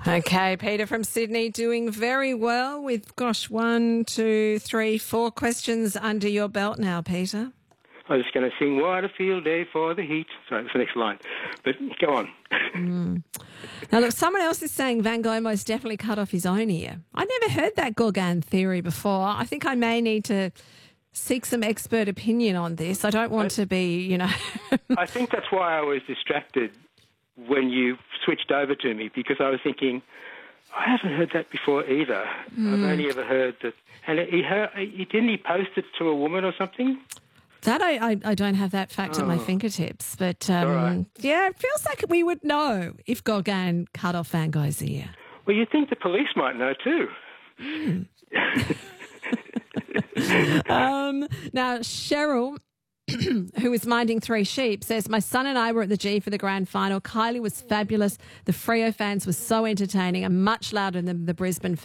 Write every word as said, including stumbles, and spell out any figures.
Okay, Peter from Sydney doing very well with, gosh, one, two, three, four questions under your belt now, Peter. I was going to sing What a Field Day for the Heat. Sorry, that's the next line. But go on. Mm. Now, look, someone else is saying Van Gogh most definitely cut off his own ear. I never heard that Gauguin theory before. I think I may need to seek some expert opinion on this. I don't want I, to be, you know... I think that's why I was distracted when you switched over to me, because I was thinking, I haven't heard that before either. Mm. I've only ever heard that. And he, heard, he didn't he post it to a woman or something? That I, I, I don't have that fact oh. at my fingertips, but um, right. yeah, it feels like we would know if Gauguin cut off Van Gogh's ear. Well, you'd think the police might know too. Mm. um, now, Cheryl, who is minding three sheep, says, my son and I were at the G for the grand final. Kylie was fabulous. The Freo fans were so entertaining and much louder than the Brisbane